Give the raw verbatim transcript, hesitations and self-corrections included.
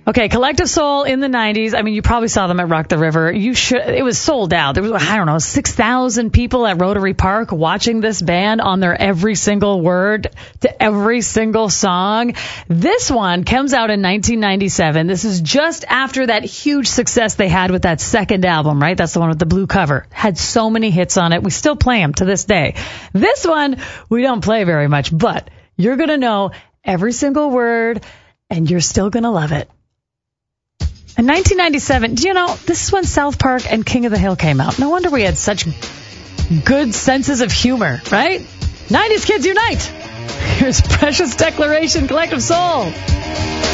Okay, Collective Soul in the nineties. I mean, you probably saw them at Rock the River. You should. It was sold out. There was, I don't know, six thousand people at Rotary Park watching this band on their every single word to every single song. This one comes out in nineteen ninety-seven. This is just after that huge success they had with that second album, right? That's the one with the blue cover. Had so many hits on it. We still play them to this day. This one, we don't play very much, but you're going to know every single word and you're still going to love it. In nineteen ninety-seven, do you know, this is when South Park and King of the Hill came out. No wonder we had such good senses of humor, right? nineties Kids Unite! Here's Precious Declaration, Collective Soul.